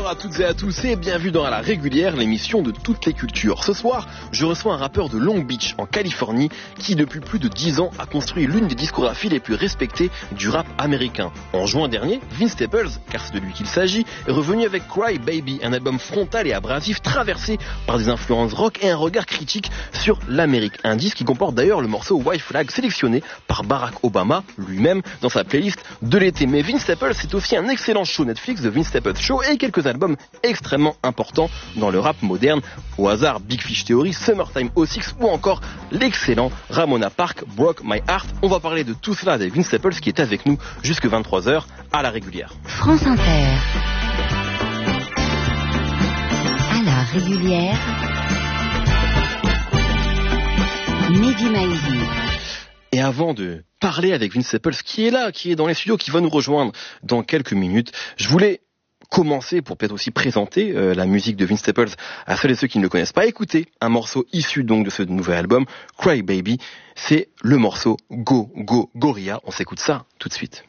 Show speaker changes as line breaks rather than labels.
Bonsoir à toutes et à tous et bienvenue dans La Régulière, l'émission de toutes les cultures. Ce soir, je reçois un rappeur de Long Beach, en Californie, qui depuis plus de 10 ans a construit l'une des discographies les plus respectées du rap américain. En juin dernier, Vince Staples, car c'est de lui qu'il s'agit, est revenu avec Cry Baby, un album frontal et abrasif traversé par des influences rock et un regard critique sur l'Amérique. Un disque qui comporte d'ailleurs le morceau White Flag, sélectionné par Barack Obama lui-même dans sa playlist de l'été. Mais Vince Staples, c'est aussi un excellent show Netflix, The Vince Staples Show, et quelques albums extrêmement importants dans le rap moderne. Au hasard, Big Fish Theory, Summertime 06 ou encore l'excellent Ramona Park, Broke My Heart. On va parler de tout cela avec Vince Staples qui est avec nous jusque 23h à La Régulière.
France Inter. À La Régulière. Mehdi Maizi.
Et avant de parler avec Vince Staples, qui est là, qui est dans les studios, qui va nous rejoindre dans quelques minutes, je voulais commencer pour peut-être aussi présenter la musique de Vince Staples à celles et ceux qui ne le connaissent pas. Écoutez un morceau issu donc de ce nouvel album, Cry Baby. C'est le morceau Go Go Gorilla. On s'écoute ça tout de suite.